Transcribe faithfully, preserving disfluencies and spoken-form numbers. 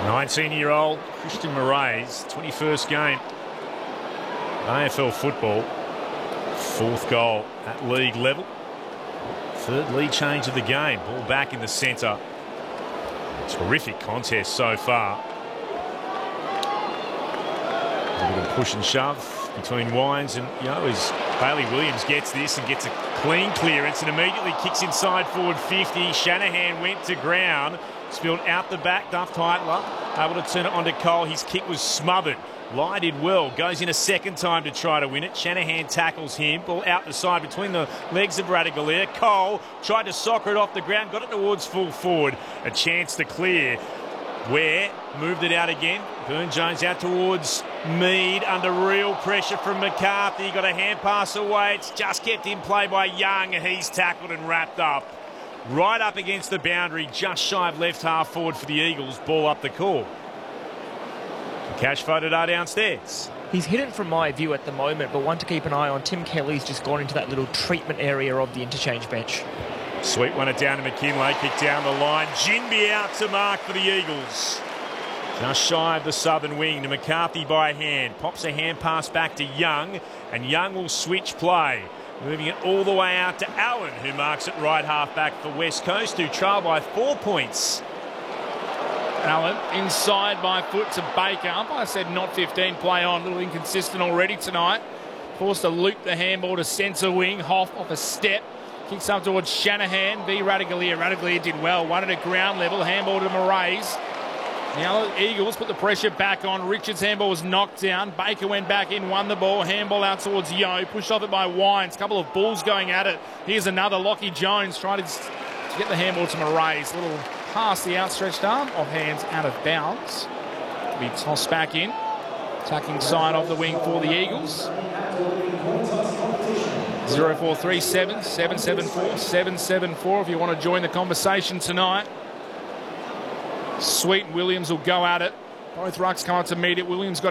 nineteen-year-old Christian Moraes, twenty-first game A F L football, fourth goal at league level, third lead change of the game. Ball back in the centre. Terrific contest so far. A little push and shove between Wines and, you know, as Bailey Williams gets this and gets a clean clearance and immediately kicks inside forward fifty. Shanahan went to ground, spilled out the back. Duff Heitler able to turn it onto Cole. His kick was smothered. Lai did well, goes in a second time to try to win it. Shanahan tackles him, ball out the side between the legs of Ratugolea. Cole tried to soccer it off the ground, got it towards full forward. A chance to clear. Ware moved it out again. Burne-Jones out towards Mead under real pressure from McCarthy. Got a hand pass away. It's just kept in play by Young, and he's tackled and wrapped up. Right up against the boundary, just shy of left half forward for the Eagles. Ball up the court. Cash voted are downstairs. He's hidden from my view at the moment, but one to keep an eye on. Tim Kelly's just gone into that little treatment area of the interchange bench. Sweet one it down to McKinlay, kick down the line. Ginbey out to mark for the Eagles. Just shy of the southern wing to McCarthy by hand. Pops a hand pass back to Young, and Young will switch play. Moving it all the way out to Allen, who marks it right half back for West Coast, who trail by four points. Allen inside by foot to Baker. Umpire said not fifteen, play on. A little inconsistent already tonight. Forced to loop the handball to centre wing. Hoff off a step. Kicks up towards Shanahan. V. Ratugolea. Ratugolea did well. Won it at ground level. Handball to Moraes. Now the Eagles put the pressure back on. Richards' handball was knocked down. Baker went back in, won the ball. Handball out towards Yo. Pushed off it by Wines. Couple of bulls going at it. Here's another. Lockie Jones trying to get the handball to Moraes. Little pass the outstretched arm. Off hands out of bounds. Be tossed back in. Attacking side of the wing for the Eagles. zero four three seven, seven seven four, seven seven four if you want to join the conversation tonight. Sweet and Williams will go at it. Both rucks come up to meet it. Williams got